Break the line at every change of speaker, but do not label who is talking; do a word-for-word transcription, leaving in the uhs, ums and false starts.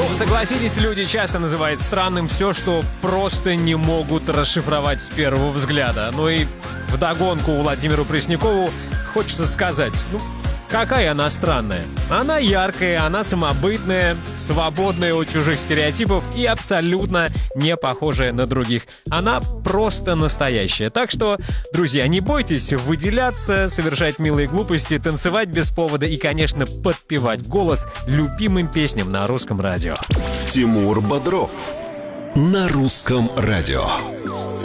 Согласитесь, люди часто называют странным все, что просто не могут расшифровать с первого взгляда. Ну и вдогонку Владимиру Преснякову хочется сказать, ну, какая она странная. Она яркая, она самобытная, свободная от чужих стереотипов и абсолютно не похожая на других. Она просто настоящая. Так что, друзья, не бойтесь выделяться, совершать милые глупости, танцевать без повода и, конечно, подпевать в голос любимым песням на русском радио.
Тимур Бодров на русском радио.